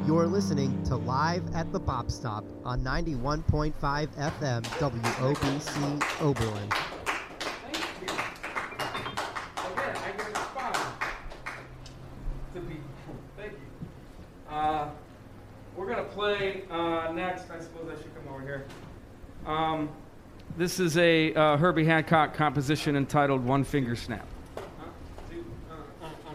You're listening to Live at the Bop Stop on 91.5 FM WOBC Oberlin. Thank you. Again, I get respond to be. Thank you. We're going to play next. I suppose I should come over here. This is a Herbie Hancock composition entitled One Finger Snap.